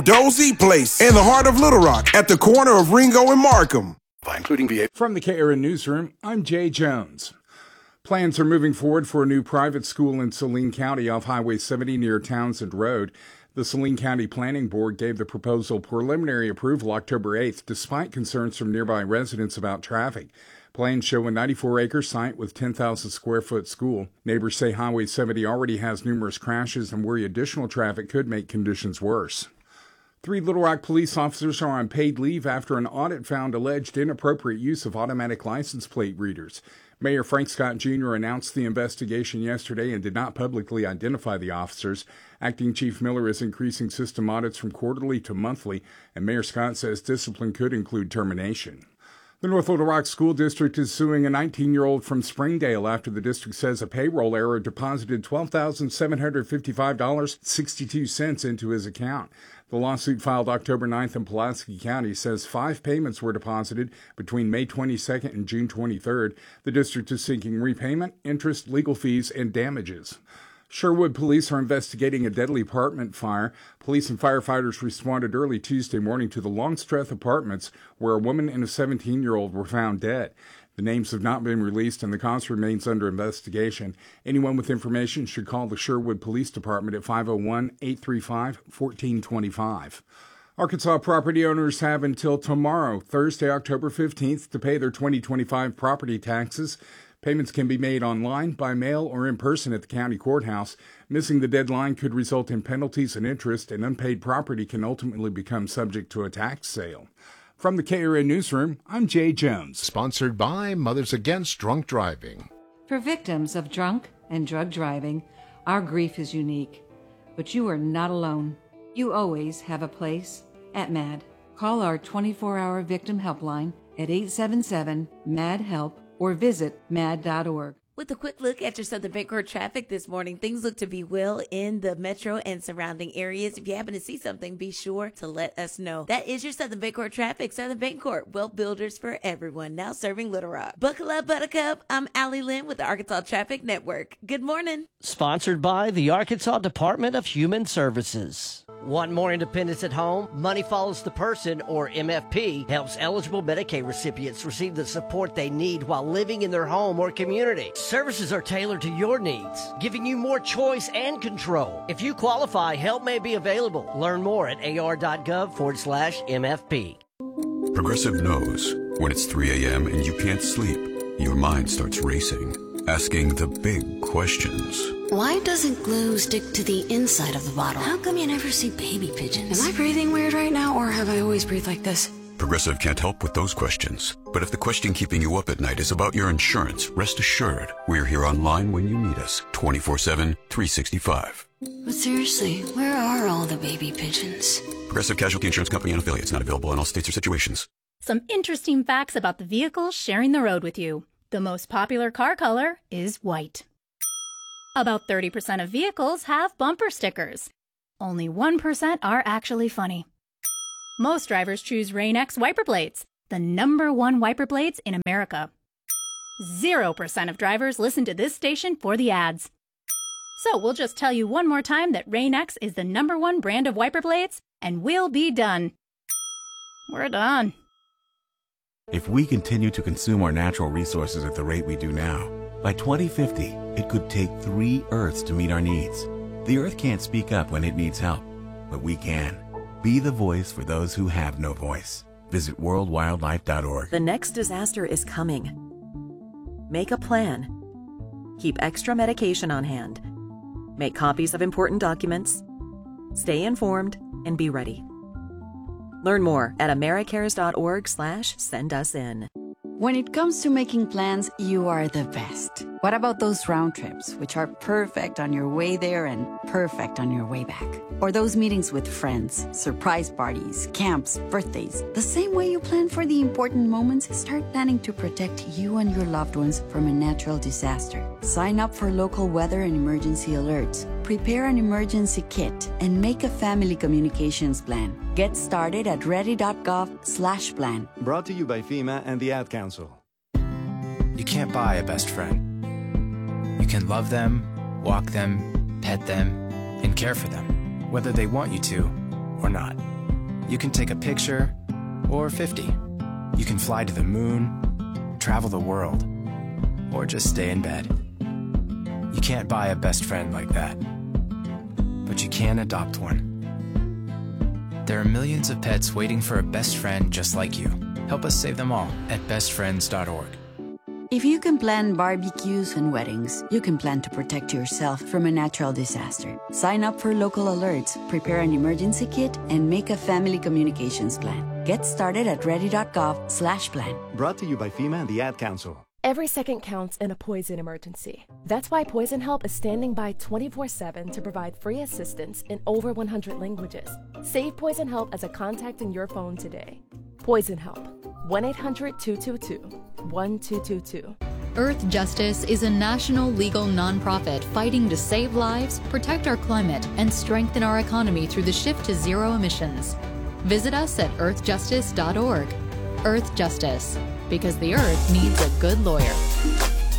Dozy Place in the heart of Little Rock at the corner of Ringo and Markham. Including VA. From the KRN Newsroom, I'm Jay Jones. Plans are moving forward for a new private school in Saline County off Highway 70 near Townsend Road. The Saline County Planning Board gave the proposal preliminary approval October 8th, despite concerns from nearby residents about traffic. Plans show a 94-acre site with 10,000-square-foot school. Neighbors say Highway 70 already has numerous crashes and worry additional traffic could make conditions worse. 3 Little Rock police officers are on paid leave after an audit found alleged inappropriate use of automatic license plate readers. Mayor Frank Scott Jr. announced the investigation yesterday and did not publicly identify the officers. Acting Chief Miller is increasing system audits from quarterly to monthly, and Mayor Scott says discipline could include termination. The North Little Rock School District is suing a 19-year-old from Springdale after the district says a payroll error deposited $12,755.62 into his account. The lawsuit filed October 9th in Pulaski County says 5 payments were deposited between May 22nd and June 23rd. The district is seeking repayment, interest, legal fees, and damages. Sherwood police are investigating a deadly apartment fire. Police and firefighters responded early Tuesday morning to the Longstreth Apartments, where a woman and a 17-year-old were found dead. The names have not been released and the cause remains under investigation. Anyone with information should call the Sherwood Police Department at 501-835-1425. Arkansas property owners have until tomorrow, Thursday, October 15th, to pay their 2025 property taxes. Payments can be made online, by mail, or in person at the county courthouse. Missing the deadline could result in penalties and interest, and unpaid property can ultimately become subject to a tax sale. From the KRN Newsroom, I'm Jay Jones. Sponsored by Mothers Against Drunk Driving. For victims of drunk and drug driving, our grief is unique. But you are not alone. You always have a place at MAD. Call our 24-hour victim helpline at 877-MAD-HELP or visit mad.org. With a quick look at your Southern Bancorp traffic this morning, things look to be well in the metro and surrounding areas. If you happen to see something, be sure to let us know. That is your Southern Bancorp traffic. Southern Bancorp, wealth builders for everyone, now serving Little Rock. Buckle up, Buttercup. I'm Allie Lynn with the Arkansas Traffic Network. Good morning. Sponsored by the Arkansas Department of Human Services. Want more independence at home? Money Follows the Person, or MFP, helps eligible Medicaid recipients receive the support they need while living in their home or community. Services are tailored to your needs, giving you more choice and control. If you qualify, help may be available. Learn more at ar.gov/MFP. Progressive knows when it's 3 a.m. and you can't sleep, your mind starts racing, asking the big questions. Why doesn't glue stick to the inside of the bottle? How come you never see baby pigeons? Am I breathing weird right now, or have I always breathed like this? Progressive can't help with those questions. But if the question keeping you up at night is about your insurance, rest assured, we're here online when you need us, 24/7, 365. But seriously, where are all the baby pigeons? Progressive Casualty Insurance Company and affiliates, not available in all states or situations. Some interesting facts about the vehicles sharing the road with you. The most popular car color is white. About 30% of vehicles have bumper stickers. Only 1% are actually funny. Most drivers choose Rain-X wiper blades, the #1 wiper blades in America. 0% of drivers listen to this station for the ads. So we'll just tell you one more time that Rain-X is the #1 brand of wiper blades, and we'll be done. We're done. If we continue to consume our natural resources at the rate we do now, by 2050, it could take 3 Earths to meet our needs. The Earth can't speak up when it needs help, but we can. Be the voice for those who have no voice. Visit worldwildlife.org. The next disaster is coming. Make a plan. Keep extra medication on hand. Make copies of important documents. Stay informed and be ready. Learn more at americares.org/send-us-in. When it comes to making plans, you are the best. What about those round trips, which are perfect on your way there and perfect on your way back? Or those meetings with friends, surprise parties, camps, birthdays. The same way you plan for the important moments, start planning to protect you and your loved ones from a natural disaster. Sign up for local weather and emergency alerts. Prepare an emergency kit and make a family communications plan. Get started at ready.gov/plan. Brought to you by FEMA and the Ad Council. You can't buy a best friend. You can love them, walk them, pet them, and care for them, whether they want you to or not. You can take a picture, or 50. You can fly to the moon, travel the world, or just stay in bed. You can't buy a best friend like that, but you can adopt one. There are millions of pets waiting for a best friend just like you. Help us save them all at bestfriends.org. If you can plan barbecues and weddings, you can plan to protect yourself from a natural disaster. Sign up for local alerts, prepare an emergency kit, and make a family communications plan. Get started at ready.gov/plan. Brought to you by FEMA and the Ad Council. Every second counts in a poison emergency. That's why Poison Help is standing by 24/7 to provide free assistance in over 100 languages. Save Poison Help as a contact in your phone today. Poison Help, 1-800-222-1222. Earth Justice is a national legal nonprofit fighting to save lives, protect our climate, and strengthen our economy through the shift to zero emissions. Visit us at earthjustice.org. Earth Justice, because the earth needs a good lawyer.